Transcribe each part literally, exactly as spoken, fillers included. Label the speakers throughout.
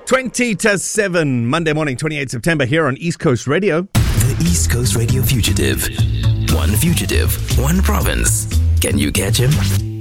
Speaker 1: twenty to seven, Monday morning, twenty-eighth September, here on East Coast Radio.
Speaker 2: The East Coast Radio Fugitive. One fugitive, one province. Can you catch him?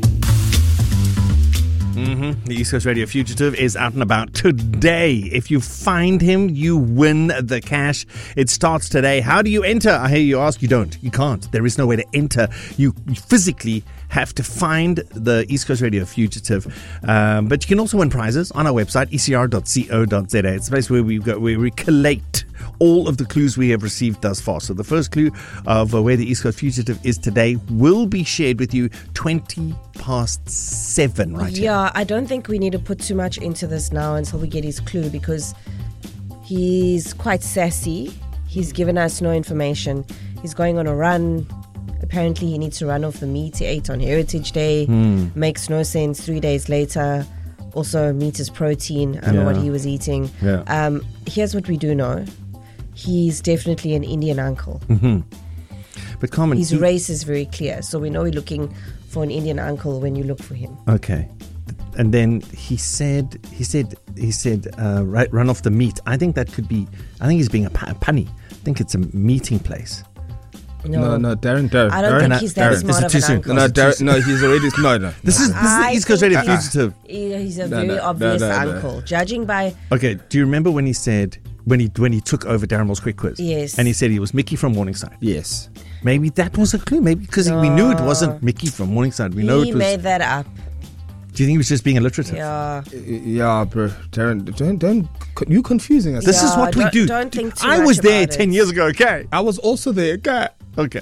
Speaker 1: Mm-hmm. The East Coast Radio Fugitive is out and about today. If you find him, you win the cash. It starts today. How do you enter? I hear you ask. You don't. You can't. There is no way to enter. You physically have to find the East Coast Radio Fugitive. Um, but you can also win prizes on our website, e c r dot co dot z a. It's a place where we go, where we collate all of the clues we have received thus far. So the first clue of uh, where the East Coast Fugitive is today will be shared with you twenty past seven, right?
Speaker 3: Yeah,
Speaker 1: here.
Speaker 3: I don't think we need to put too much into this now until we get his clue, because he's quite sassy. He's given us no information. He's going on a run. Apparently he needs to run off the meat he ate on Heritage Day.
Speaker 1: Mm.
Speaker 3: Makes no sense. Three days later, also meat is protein. I don't know
Speaker 1: Yeah.
Speaker 3: what he was eating.
Speaker 1: Yeah.
Speaker 3: Um, here's what we do know. He's definitely an Indian uncle.
Speaker 1: Mm-hmm. But Carmen,
Speaker 3: His
Speaker 1: he-
Speaker 3: race is very clear. So we know we're looking for an Indian uncle when you look for him.
Speaker 1: Okay. And then he said, he said, he said, uh, right, run off the meat. I think that could be, I think he's being a, pa- a punny. I think it's a meeting place.
Speaker 4: No, no, Darren, Darren.
Speaker 3: I don't
Speaker 4: Darren,
Speaker 3: think
Speaker 1: Darren,
Speaker 3: he's that
Speaker 1: Darren.
Speaker 3: smart
Speaker 1: Is it
Speaker 3: of
Speaker 1: too
Speaker 3: an
Speaker 1: soon?
Speaker 3: uncle.
Speaker 4: No, Darren, no, he's already, no, no.
Speaker 1: This is, this is the
Speaker 3: I
Speaker 1: East Coast
Speaker 3: think
Speaker 1: Radio
Speaker 3: he's-
Speaker 1: Fugitive.
Speaker 3: He- He's a
Speaker 4: No,
Speaker 3: very
Speaker 4: no, no,
Speaker 3: obvious
Speaker 4: no, no.
Speaker 3: uncle. Judging by...
Speaker 1: Okay, do you remember when he said, when he when he took over Darren Moore's Quick Quiz?
Speaker 3: Yes.
Speaker 1: And he said he was Mickey from Morningside.
Speaker 4: Yes.
Speaker 1: Maybe that was a clue. Maybe because we knew it wasn't Mickey from Morningside. We know
Speaker 3: he
Speaker 1: it was.
Speaker 3: made that up.
Speaker 1: Do you think he was just being alliterative?
Speaker 3: Yeah.
Speaker 4: Yeah, bro. Darren, don't, don't, you confusing us.
Speaker 1: This is
Speaker 3: Yeah,
Speaker 1: what we
Speaker 3: don't-
Speaker 1: do.
Speaker 3: don't think too
Speaker 1: I
Speaker 3: much
Speaker 1: was there
Speaker 3: about
Speaker 1: ten
Speaker 3: it.
Speaker 1: years ago, okay?
Speaker 4: I was also there, guy.
Speaker 1: Okay.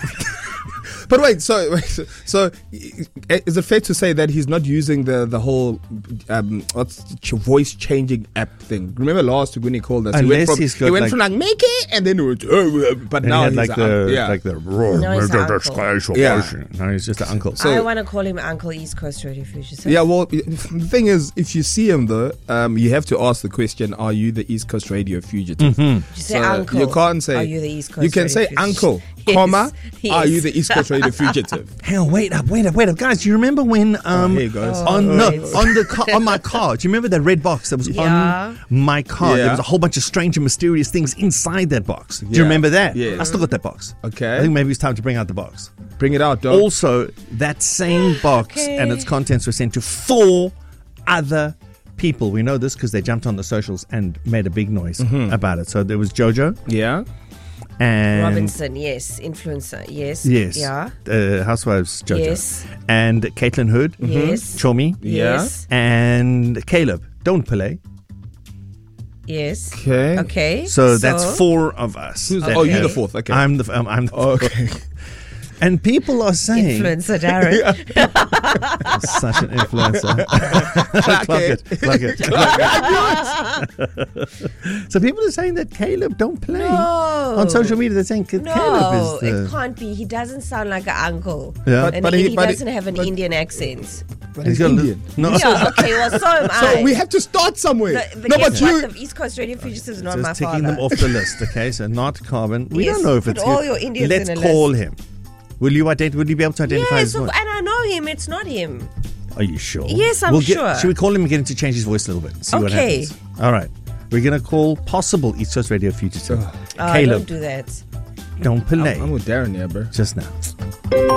Speaker 4: But wait, so wait, so, so is it fair to say that he's not using the the whole um, what's the ch- voice changing app thing? Remember last week when he called us? he
Speaker 1: Unless
Speaker 4: went from,
Speaker 1: he's got
Speaker 4: he went
Speaker 1: like-
Speaker 4: from like make it, and then it was, uh, but
Speaker 1: And
Speaker 4: now
Speaker 1: he had
Speaker 4: he's
Speaker 1: like
Speaker 4: a-
Speaker 1: the
Speaker 4: yeah.
Speaker 1: like the raw.
Speaker 3: No, he's an uncle.
Speaker 4: Yeah.
Speaker 1: No, he's just an uncle.
Speaker 4: So-
Speaker 3: I want to call him Uncle East Coast Radio Fugitive.
Speaker 4: Yeah, well, the thing is, if you see him though, um, you have to ask the question: are you the East Coast Radio Fugitive?
Speaker 1: Mm-hmm.
Speaker 3: You say
Speaker 4: So
Speaker 3: uncle.
Speaker 4: you can't say.
Speaker 3: Are you the East Coast
Speaker 4: You can
Speaker 3: Radio
Speaker 4: say
Speaker 3: Fugitive?
Speaker 4: uncle,
Speaker 3: Yes,
Speaker 4: comma.
Speaker 3: yes.
Speaker 4: Are you the East Coast Radio Fugitive?
Speaker 1: Hell, wait up, wait up, wait up, guys! Do you remember when um
Speaker 4: here he goes.
Speaker 1: on
Speaker 3: Oh,
Speaker 1: no,
Speaker 3: wait.
Speaker 1: on the car, on my car? Do you remember that red box that was
Speaker 3: Yeah.
Speaker 1: on my car? There
Speaker 4: Yeah.
Speaker 1: was a whole bunch of strange and mysterious things inside that box. Do you
Speaker 4: Yeah.
Speaker 1: remember that?
Speaker 4: Yeah.
Speaker 1: I still got that box.
Speaker 4: Okay.
Speaker 1: I think maybe it's time to bring out the box.
Speaker 4: Bring it out, dog.
Speaker 1: Also, that same box
Speaker 3: Okay.
Speaker 1: and its contents were sent to four other people. We know this because they jumped on the socials and made a big noise
Speaker 4: Mm-hmm.
Speaker 1: about it. So there was Jojo
Speaker 4: Yeah.
Speaker 3: Mm-hmm.
Speaker 1: and
Speaker 3: Robinson, yes. Influencer, yes.
Speaker 1: yes,
Speaker 3: Yeah.
Speaker 1: uh, Housewives Jojo,
Speaker 3: Yes.
Speaker 1: and Caitlin Hood,
Speaker 3: Yes.
Speaker 1: Chomi,
Speaker 4: Yeah.
Speaker 3: Yes.
Speaker 1: and Caleb. Don't play.
Speaker 3: Yes.
Speaker 4: Okay.
Speaker 3: Okay.
Speaker 1: So, that's four of us.
Speaker 4: Who's-
Speaker 1: that
Speaker 4: oh, you're
Speaker 1: have-
Speaker 4: the fourth, okay.
Speaker 1: I'm the. Um, I'm the
Speaker 4: Okay.
Speaker 1: And people are saying
Speaker 3: Influencer Darren.
Speaker 1: such an influencer. Clock it, clock it. So people are saying that Caleb don't play
Speaker 3: No.
Speaker 1: on social media. They're saying Caleb
Speaker 3: No,
Speaker 1: is the.
Speaker 3: it can't be. He doesn't sound like an uncle.
Speaker 1: Yeah.
Speaker 4: But-
Speaker 3: And
Speaker 4: but
Speaker 3: he,
Speaker 4: he-
Speaker 3: he
Speaker 4: but he-
Speaker 3: doesn't have an
Speaker 4: but-
Speaker 3: Indian accent.
Speaker 4: But
Speaker 1: He's
Speaker 4: he's
Speaker 1: got a li-
Speaker 4: Indian.
Speaker 1: No,
Speaker 3: Yeah, okay, well, so am I.
Speaker 4: So we have to start somewhere.
Speaker 3: The, the
Speaker 4: no,
Speaker 3: guess
Speaker 4: but
Speaker 3: what?
Speaker 4: you.
Speaker 3: The East Coast Radio Fugitives is not
Speaker 1: just
Speaker 3: my
Speaker 1: ticking
Speaker 3: father.
Speaker 1: them off the list. Okay, so not Carbon. We
Speaker 3: Yes,
Speaker 1: don't know if
Speaker 3: put
Speaker 1: it's
Speaker 3: all
Speaker 1: him.
Speaker 3: your Indians
Speaker 1: Let's
Speaker 3: in a
Speaker 1: call
Speaker 3: list.
Speaker 1: him. Will you ident- Will you be able to identify
Speaker 3: Yes,
Speaker 1: his
Speaker 3: of-
Speaker 1: voice?
Speaker 3: and I know him. It's not him.
Speaker 1: Are you sure?
Speaker 3: Yes, I'm
Speaker 1: We'll get-
Speaker 3: sure.
Speaker 1: Should we call him and get him to change his voice a little bit? See what
Speaker 3: Okay.
Speaker 1: happens. All right. We're gonna call possible East Coast Radio Fugitive.
Speaker 3: Oh,
Speaker 1: Caleb,
Speaker 3: don't do that.
Speaker 1: don't play.
Speaker 4: I'm with Darren here, bro.
Speaker 1: Just now.